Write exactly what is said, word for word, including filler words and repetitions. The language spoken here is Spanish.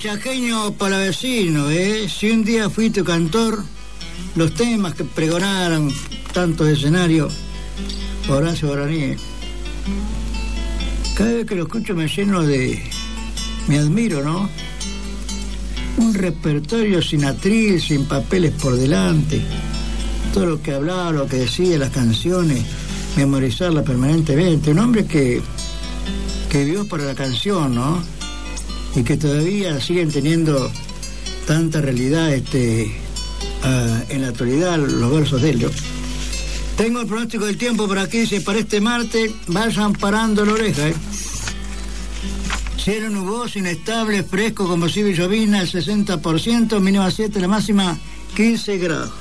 chaqueño palavecino, ¿eh? Si un día fui tu cantor, los temas que pregonaron tantos escenarios, Horacio Guaraní. Cada vez que lo escucho me lleno de... me admiro, ¿no? Un repertorio sin atril, sin papeles por delante. Todo lo que hablaba, lo que decía, las canciones, memorizarlas permanentemente. Un hombre que, que vivió para la canción, ¿no? Y que todavía siguen teniendo tanta realidad este, uh, en la actualidad los versos de él. Yo tengo el pronóstico del tiempo por aquí, dice, para este martes vayan parando la oreja, ¿eh? Cielo nuboso, inestable, fresco, como si llovina, el sesenta por ciento, mínima siete, la máxima quince grados.